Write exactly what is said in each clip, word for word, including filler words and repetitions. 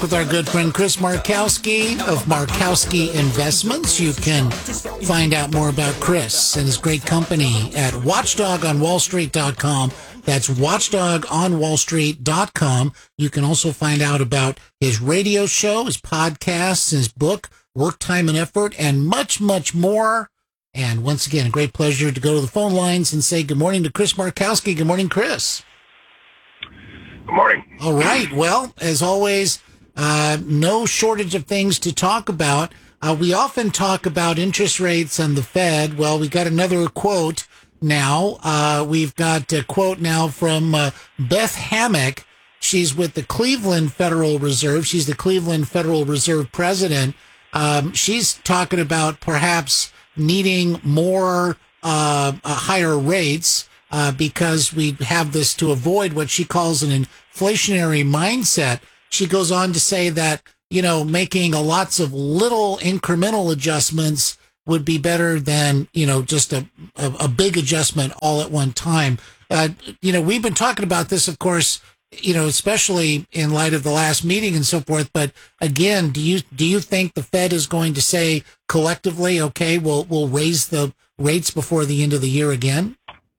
with our good friend Chris Markowski of Markowski Investments. You can find out more about Chris and his great company at watchdog on wall street dot com. That's watchdog on wall street dot com. You can also find out about his radio show, his podcasts, his book, Work, Time, and Effort, and much, much more. And once again, a great pleasure to go to the phone lines and say good morning to Chris Markowski. Good morning, Chris. Good morning. All right. Well, as always, uh, no shortage of things to talk about. Uh, we often talk about interest rates and the Fed. Well, we got another quote now. Uh, we've got a quote now from uh, Beth Hammack. She's with the Cleveland Federal Reserve. She's the Cleveland Federal Reserve president. Um, she's talking about perhaps needing more uh, uh, higher rates. Uh, because we have this to avoid what she calls an inflationary mindset. She goes on to say that, you know, making a lots of little incremental adjustments would be better than, you know, just a, a, a big adjustment all at one time. Uh, you know, we've been talking about this, of course, you know, especially in light of the last meeting and so forth. But again, do you do you think the Fed is going to say collectively, okay, we'll we'll raise the rates before the end of the year again?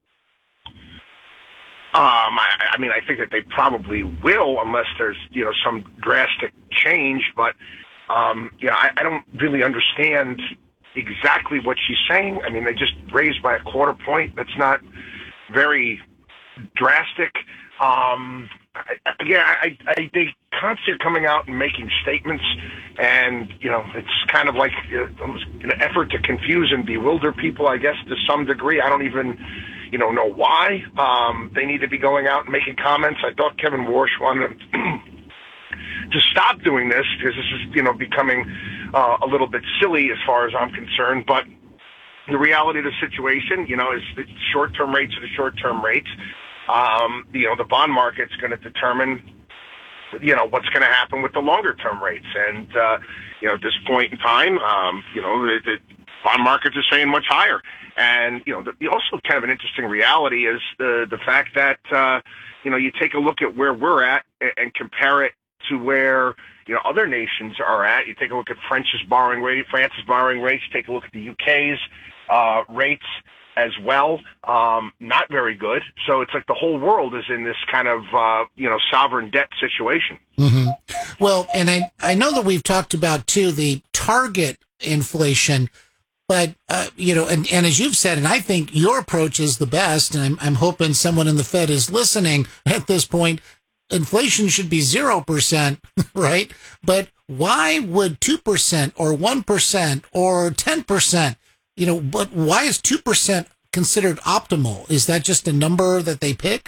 Um, I, I mean, I think that they probably will, unless there's, you know, some drastic change. But, um, yeah, I, I don't really understand exactly what she's saying. I mean, they just raised by a quarter point. That's not very drastic. Um, I, again, I, I, they constantly coming out and making statements, and, you know, it's kind of like uh, almost an effort to confuse and bewilder people, I guess, to some degree. I don't even... you know, know why um, they need to be going out and making comments. I thought Kevin Warsh wanted to stop doing this because this is, you know, becoming uh, a little bit silly as far as I'm concerned. But the reality of the situation, you know, is the short-term rates are the short-term rates. Um, you know, the bond market's going to determine, you know, what's going to happen with the longer-term rates. And, uh, you know, at this point in time, um, you know, the, the bond markets are saying much higher. And, you know, the, the also kind of an interesting reality is the the fact that, uh, you know, you take a look at where we're at and, and compare it to where, you know, other nations are at. You take a look at French's borrowing rate, France's borrowing rates. You take a look at the U K's uh, rates as well. Um, not very good. So it's like the whole world is in this kind of, uh, you know, sovereign debt situation. Mm-hmm. Well, and I, I know that we've talked about, too, the target inflation. But, uh, you know, and, and as you've said, and I think your approach is the best, and I'm, I'm hoping someone in the Fed is listening at this point, inflation should be zero percent, right? But why would two percent or one percent or ten percent, you know, but why is two percent considered optimal? Is that just a number that they pick?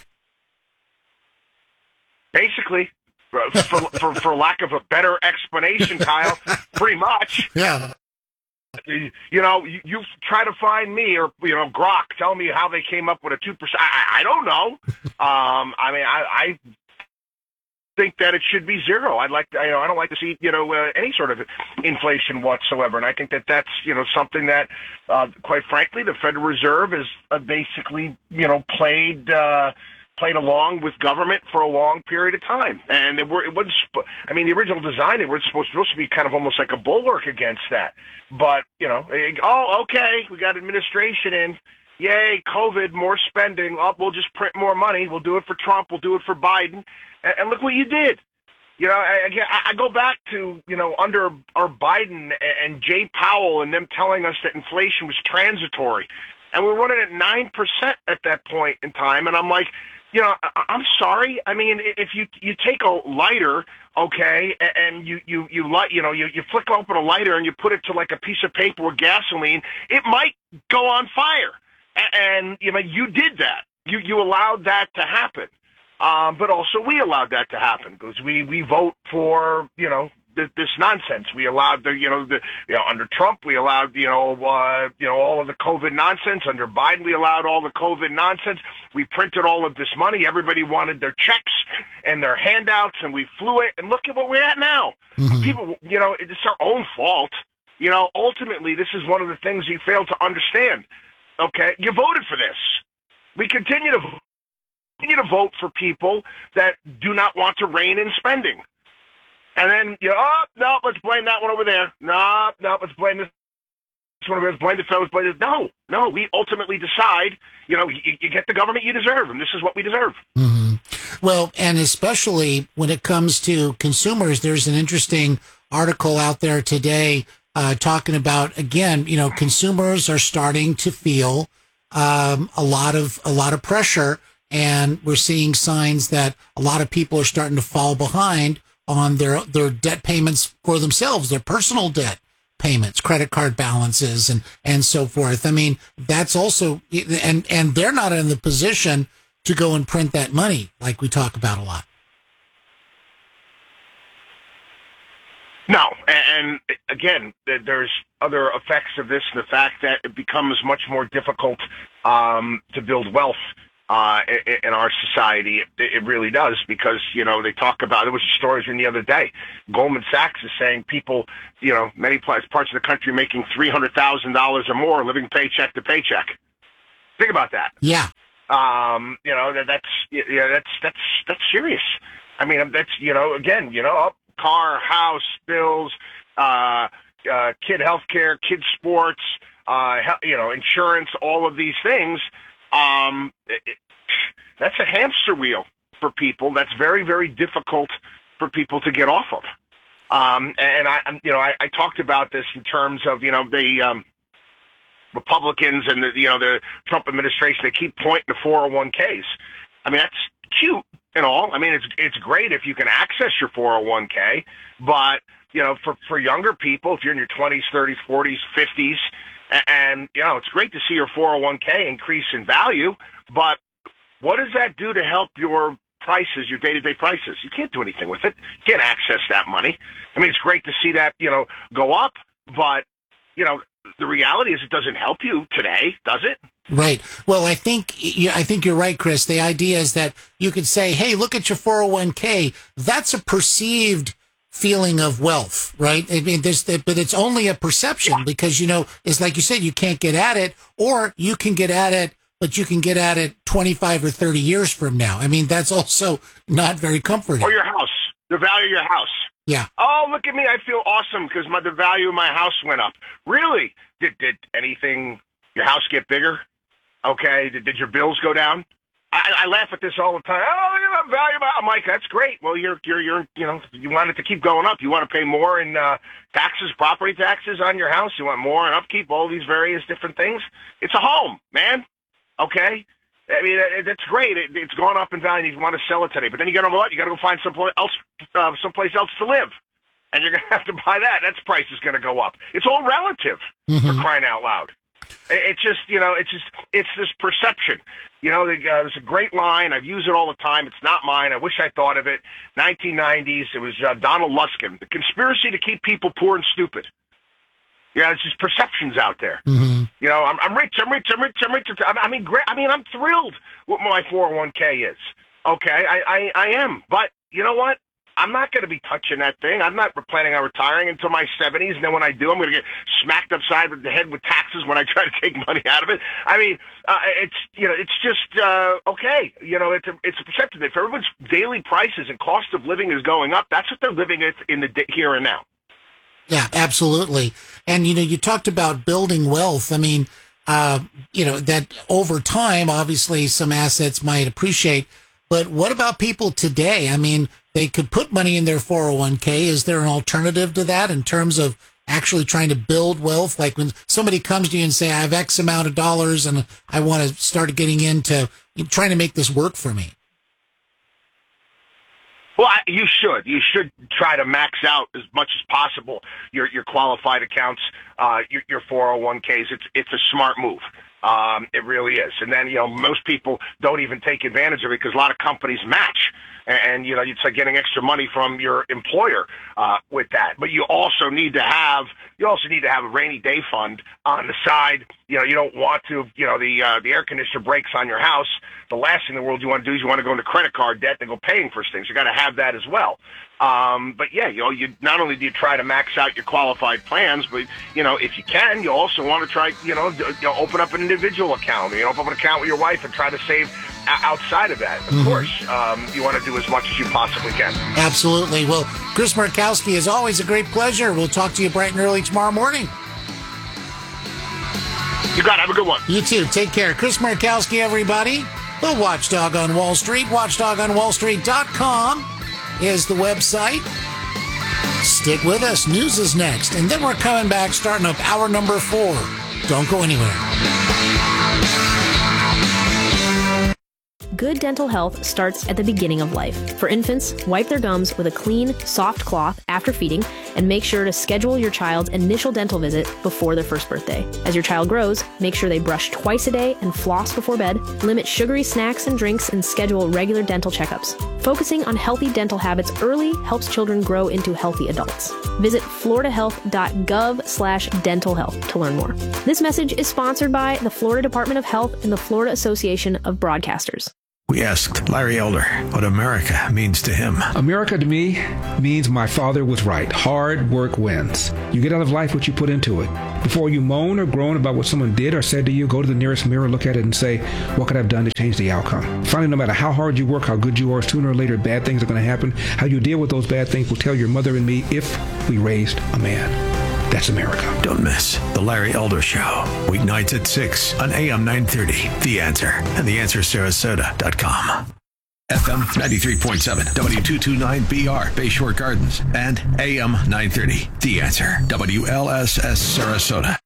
Basically, for, for, for lack of a better explanation, Kyle, pretty much. Yeah. You know, you, you try to find me or, you know, Grok, tell me how they came up with a two percent. I, I don't know. Um, I mean, I, I think that it should be zero. I'd like to, you know, I don't like to see, you know, uh, any sort of inflation whatsoever. And I think that that's, you know, something that, uh, quite frankly, the Federal Reserve has uh, basically, you know, played, uh, played along with government for a long period of time. And it, were, it wasn't, I mean, the original design, it was supposed, supposed to be kind of almost like a bulwark against that. But, you know, it, oh, okay, we got administration in. Yay, COVID, more spending. Oh, we'll just print more money. We'll do it for Trump. We'll do it for Biden. And, and look what you did. You know, I, I, I go back to, you know, under our Biden and Jay Powell and them telling us that inflation was transitory. And we're running at nine percent at that point in time. And I'm like, you know, I'm sorry. I mean, if you you take a lighter, okay, and you you you light, you know, you you flick open a lighter and you put it to like a piece of paper with gasoline, it might go on fire. And you know, you did that. You you allowed that to happen. Um, but also we allowed that to happen because we we vote for, you know, this nonsense. We allowed the, you know, the, you know, under Trump, we allowed, you know, uh, you know, all of the COVID nonsense. Under Biden, we allowed all the COVID nonsense. We printed all of this money. Everybody wanted their checks and their handouts, and we flew it. And look at what we're at now. Mm-hmm. People, you know, it's our own fault. You know, ultimately, this is one of the things you fail to understand. Okay, you voted for this. We continue to continue to vote for people that do not want to rein in spending. And then, you know, oh, no, let's blame that one over there. No, no, let's blame this one over there. Let's blame the fellows, blame this. No, no, we ultimately decide, you know, you, you get the government you deserve, and this is what we deserve. Mm-hmm. Well, and especially when it comes to consumers, there's an interesting article out there today uh, talking about, again, you know, consumers are starting to feel um, a lot of a lot of pressure, and we're seeing signs that a lot of people are starting to fall behind on their their debt payments for themselves, their personal debt payments, credit card balances, and and so forth. I mean, that's also, and and they're not in the position to go and print that money like we talk about a lot. No, and again, there's other effects of this, and the fact that it becomes much more difficult um, to build wealth uh, in our society. It really does, because, you know, they talk about, there was a story in the other day, Goldman Sachs is saying people, you know, many parts of the country making three hundred thousand dollars or more living paycheck to paycheck. Think about that. Yeah. Um, you know, that, that's, yeah, that's, that's, that's serious. I mean, that's, you know, again, you know, car, house, bills, uh, uh, kid health care, kid sports, uh, you know, insurance, all of these things. Um, it, it, that's a hamster wheel for people. That's very, very difficult for people to get off of. Um, and I, you know, I, I talked about this in terms of, you know, the, um, Republicans and the, you know, the Trump administration, they keep pointing to four oh one Ks. I mean, that's cute and all. I mean, it's it's great if you can access your four oh one K, but, you know, for, for younger people, if you're in your twenties, thirties, forties, fifties, and, and, you know, it's great to see your four oh one K increase in value, but what does that do to help your prices, your day-to-day prices? You can't do anything with it. You can't access that money. I mean, it's great to see that, you know, go up, but, you know, the reality is it doesn't help you today, does it? Right. Well, I think I think you're right, Chris. The idea is that you could say, hey, look at your four oh one K. That's a perceived feeling of wealth, right? I mean, there's, but it's only a perception, because, you know, it's like you said, you can't get at it, or you can get at it, but you can get at it twenty-five or thirty years from now. I mean, that's also not very comforting. Or your house, the value of your house. Yeah. Oh, look at me. I feel awesome because my the value of my house went up. Really? Did did anything, your house get bigger? Okay. Did, did your bills go down? I, I laugh at this all the time. Oh, you know, value of my, I'm like, that's great. Well, you're, you're, you're, you know, you want it to keep going up. You want to pay more in uh, taxes, property taxes on your house. You want more in upkeep, all these various different things. It's a home, man. Okay. I mean, that's great. It, it's gone up in value. You want to sell it today, but then you got to go. You got to go find someplace else, uh, someplace else to live, and you're going to have to buy that. That's price is going to go up. It's all relative, mm-hmm. for crying out loud. It, it's just, you know, it's just, it's this perception. You know, uh, there's a great line. I've used it all the time. It's not mine. I wish I thought of it. nineteen nineties. It was uh, Donald Luskin. The conspiracy to keep people poor and stupid. Yeah, it's just perceptions out there. Mm-hmm. You know, I'm, I'm rich, I'm rich, I'm rich, I'm rich. I mean, great. I mean, I'm thrilled what my four oh one K is. Okay, I, I, I am. But you know what? I'm not going to be touching that thing. I'm not planning on retiring until my seventies, and then when I do, I'm going to get smacked upside the head with taxes when I try to take money out of it. I mean, uh, it's you know, it's just uh, okay. You know, it's a it's a perception. If everyone's daily prices and cost of living is going up, that's what they're living with in the here and now. Yeah, absolutely. And, you know, you talked about building wealth. I mean, uh, you know, that over time, obviously some assets might appreciate, but what about people today? I mean, they could put money in their four oh one K. Is there an alternative to that in terms of actually trying to build wealth? Like when somebody comes to you and say, I have X amount of dollars and I want to start getting into trying to make this work for me. Well, I, you should. You should try to max out as much as possible your your qualified accounts, uh, your, your four oh one Ks. It's it's a smart move. Um, it really is. And then, you know, most people don't even take advantage of it because a lot of companies match. And, and you know, it's like getting extra money from your employer uh, with that. But you also need to have you also need to have a rainy day fund on the side. You know, you don't want to, you know, the uh, the air conditioner breaks on your house. The last thing in the world you want to do is you want to go into credit card debt and go paying for things. You got to have that as well. Um, but yeah, you know, you not only do you try to max out your qualified plans, but you know, if you can, you also want to try, you know, you know, open up an individual account. You know, open up an account with your wife and try to save outside of that, of mm-hmm. course, um, you want to do as much as you possibly can. Absolutely. Well, Chris Markowski, is always a great pleasure. We'll talk to you bright and early tomorrow morning. You got it. Have a good one. You too. Take care. Chris Markowski, everybody. The Watchdog on Wall Street. watchdog on wall street dot com is the website. Stick with us. News is next. And then we're coming back, starting up hour number four. Don't go anywhere. Good dental health starts at the beginning of life. For infants, wipe their gums with a clean, soft cloth after feeding, and make sure to schedule your child's initial dental visit before their first birthday. As your child grows, make sure they brush twice a day and floss before bed, limit sugary snacks and drinks, and schedule regular dental checkups. Focusing on healthy dental habits early helps children grow into healthy adults. Visit florida health dot gov slash dental health to learn more. This message is sponsored by the Florida Department of Health and the Florida Association of Broadcasters. We asked Larry Elder what America means to him. America to me means my father was right. Hard work wins. You get out of life what you put into it. Before you moan or groan about what someone did or said to you, go to the nearest mirror, look at it, and say, what could I have done to change the outcome? Finally, no matter how hard you work, how good you are, sooner or later, bad things are going to happen. How you deal with those bad things will tell your mother and me if we raised a man. That's America. Don't miss The Larry Elder Show. Weeknights at six on A M nine thirty. The Answer and the answer sarasota dot com. F M ninety-three point seven, W two twenty-nine B R, Bayshore Gardens, and A M nine thirty. The Answer, W L S S Sarasota.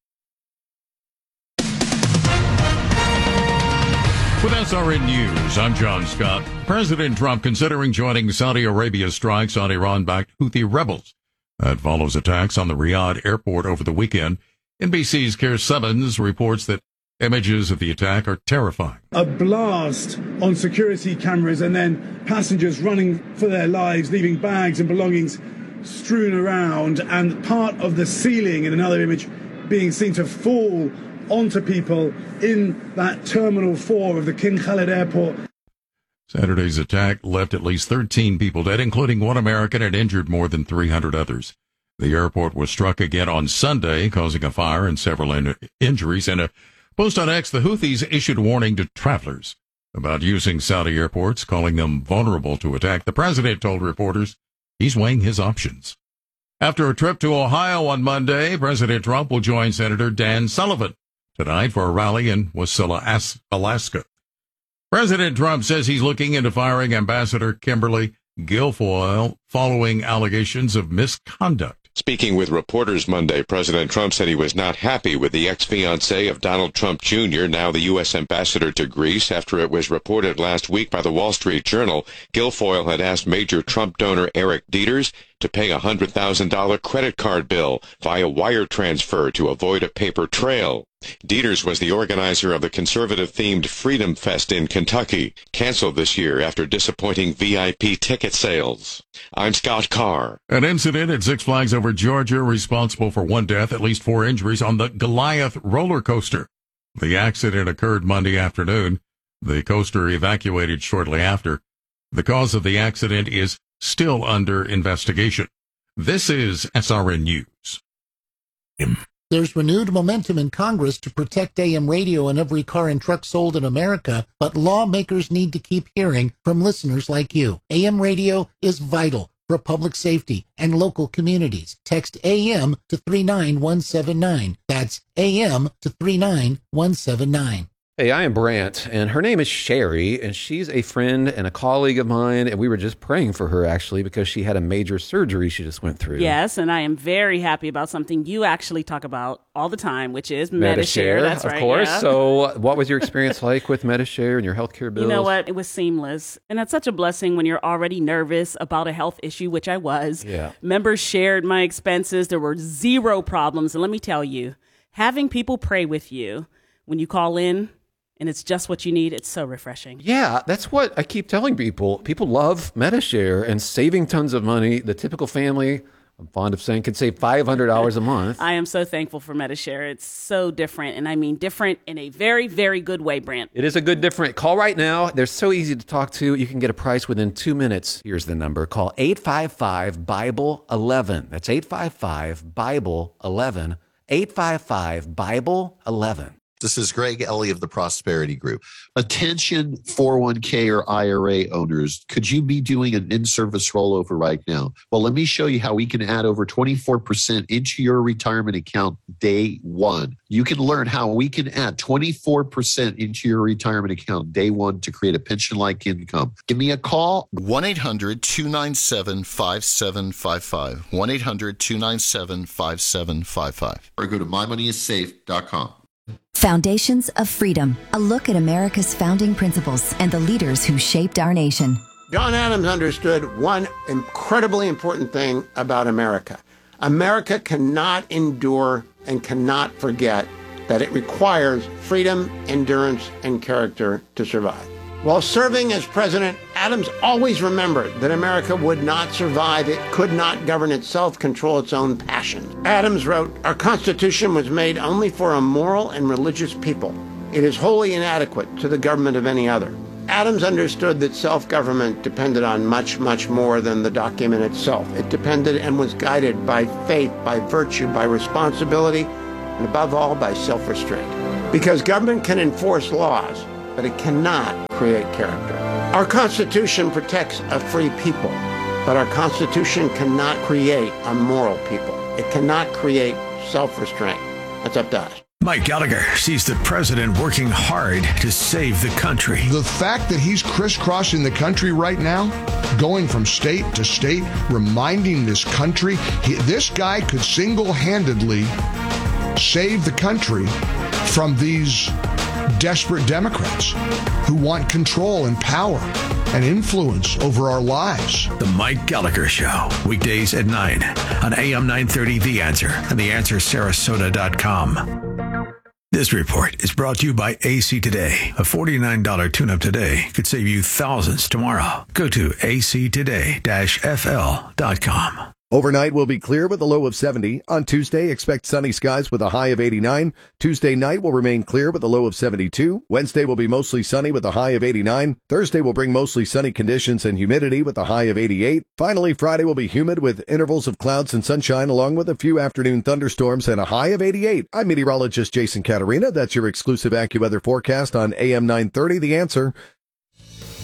With S R N News, I'm John Scott. President Trump considering joining Saudi Arabia's strikes on Iran-backed Houthi rebels. That follows attacks on the Riyadh airport over the weekend. N B C's Keir Simmons reports that images of the attack are terrifying. A blast on security cameras and then passengers running for their lives, leaving bags and belongings strewn around, and part of the ceiling in another image being seen to fall onto people in that Terminal four of the King Khalid Airport. Saturday's attack left at least thirteen people dead, including one American, and injured more than three hundred others. The airport was struck again on Sunday, causing a fire and several in- injuries. In a post on X, the Houthis issued a warning to travelers about using Saudi airports, calling them vulnerable to attack. The president told reporters he's weighing his options. After a trip to Ohio on Monday, President Trump will join Senator Dan Sullivan tonight for a rally in Wasilla, Alaska. President Trump says he's looking into firing Ambassador Kimberly Guilfoyle following allegations of misconduct. Speaking with reporters Monday, President Trump said he was not happy with the ex-fiancée of Donald Trump Junior, now the U S ambassador to Greece, after it was reported last week by the Wall Street Journal Guilfoyle had asked major Trump donor Eric Dieters to pay a one hundred thousand dollars credit card bill via wire transfer to avoid a paper trail. Dieters was the organizer of the conservative-themed Freedom Fest in Kentucky, canceled this year after disappointing V I P ticket sales. I'm Scott Carr. An incident at Six Flags Over Georgia responsible for one death, at least four injuries on the Goliath roller coaster. The accident occurred Monday afternoon. The coaster evacuated shortly after. The cause of the accident is still under investigation. This is S R N News. There's renewed momentum in Congress to protect A M radio in every car and truck sold in America, but lawmakers need to keep hearing from listeners like you. A M radio is vital for public safety and local communities. Text A M to three nine one seven nine. That's A M to three nine one seven nine. Hey, I am Brant, and her name is Sherry, and she's a friend and a colleague of mine, and we were just praying for her, actually, because she had a major surgery she just went through. Yes, and I am very happy about something you actually talk about all the time, which is Medi-Share. Medi-Share, That's of right, course. yeah. So what was your experience like with Medi-Share and your healthcare bills? You know what? It was seamless, and that's such a blessing when you're already nervous about a health issue, which I was. Yeah. Members shared my expenses. There were zero problems, and let me tell you, having people pray with you when you call in, and it's just what you need, it's so refreshing. Yeah, that's what I keep telling people. People love Medi-Share and saving tons of money. The typical family, I'm fond of saying, can save five hundred dollars a month. I am so thankful for Medi-Share. It's so different, and I mean different in a very, very good way, Brant. It is a good different. Call right now. They're so easy to talk to. You can get a price within two minutes. Here's the number. Call eight five five, Bible eleven. That's eight five five, Bible eleven. eight five five, Bible eleven. This is Greg Ellie of the Prosperity Group. Attention four oh one k or I R A owners, could you be doing an in-service rollover right now? Well, let me show you how we can add over twenty-four percent into your retirement account day one. You can learn how we can add twenty-four percent into your retirement account day one to create a pension-like income. Give me a call. one eight hundred two nine seven five seven five five. one eight hundred two nine seven five seven five five. Or go to my money is safe dot com. Foundations of Freedom, a look at America's founding principles and the leaders who shaped our nation. John Adams understood one incredibly important thing about America. America cannot endure and cannot forget that it requires freedom, endurance, and character to survive. While serving as president, Adams always remembered that America would not survive. It could not govern itself, control its own passions. Adams wrote, "Our Constitution was made only for a moral and religious people. It is wholly inadequate to the government of any other." Adams understood that self-government depended on much, much more than the document itself. It depended and was guided by faith, by virtue, by responsibility, and above all, by self-restraint. Because government can enforce laws, but it cannot create character. Our Constitution protects a free people, but our Constitution cannot create a moral people. It cannot create self-restraint. That's up to us. Mike Gallagher sees the president working hard to save the country. The fact that he's crisscrossing the country right now, going from state to state, reminding this country, he, this guy could single-handedly save the country from these desperate Democrats who want control and power and influence over our lives. The Mike Gallagher Show, weekdays at nine on A M nine thirty The Answer and the answer sarasota dot com. This report is brought to you by A C Today. A forty-nine dollars tune-up today could save you thousands tomorrow. Go to A C today dash F L dot com. Overnight will be clear with a low of seventy. On Tuesday, expect sunny skies with a high of eighty-nine. Tuesday night will remain clear with a low of seventy-two. Wednesday will be mostly sunny with a high of eighty-nine. Thursday will bring mostly sunny conditions and humidity with a high of eighty-eight. Finally, Friday will be humid with intervals of clouds and sunshine along with a few afternoon thunderstorms and a high of eighty-eight. I'm meteorologist Jason Caterina. That's your exclusive AccuWeather forecast on A M nine thirty The Answer.